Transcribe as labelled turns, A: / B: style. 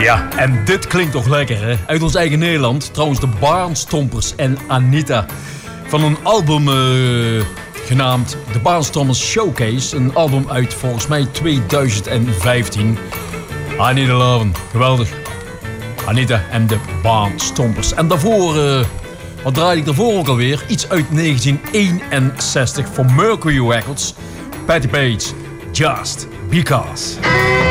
A: Ja, en dit klinkt toch lekker, hè? Uit ons eigen Nederland. Trouwens, de Barnstompers en Anita. Van een album genaamd The Barnstompers Showcase. Een album uit volgens mij 2015. I Need a Lovin'. Geweldig. Anita en de Barnstompers. En daarvoor, wat draaide ik daarvoor ook alweer? Iets uit 1961 voor Mercury Records. Patti Page, Just Because.